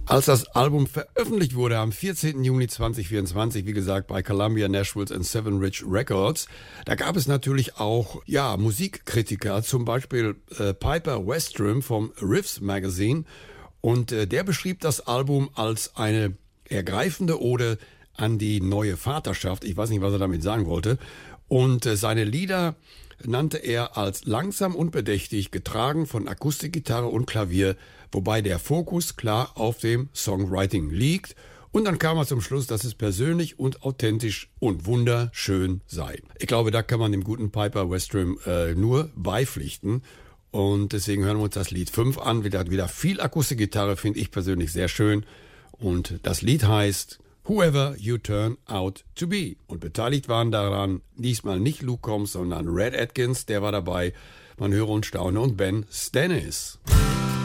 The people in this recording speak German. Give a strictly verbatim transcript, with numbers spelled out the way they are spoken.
Als das Album veröffentlicht wurde am vierzehnten Juni zweitausendvierundzwanzig, wie gesagt, bei Columbia, Nashville und Seven Ridge Records, da gab es natürlich auch, ja, Musikkritiker, zum Beispiel äh, Piper Westrum vom Riffs Magazine, und äh, der beschrieb das Album als eine ergreifende Ode an die neue Vaterschaft. Ich weiß nicht, was er damit sagen wollte. Und äh, seine Lieder nannte er als langsam und bedächtig, getragen von Akustikgitarre und Klavier, wobei der Fokus klar auf dem Songwriting liegt. Und dann kam er zum Schluss, dass es persönlich und authentisch und wunderschön sei. Ich glaube, da kann man dem guten Piper Westrum äh, nur beipflichten. Und deswegen hören wir uns das Lied fünf an. Wieder, wieder viel Akustikgitarre, finde ich persönlich sehr schön. Und das Lied heißt Whoever You Turn Out to Be. Und beteiligt waren daran diesmal nicht Luke Combs, sondern Red Atkins, der war dabei. Man höre und staune, und Ben Stennis.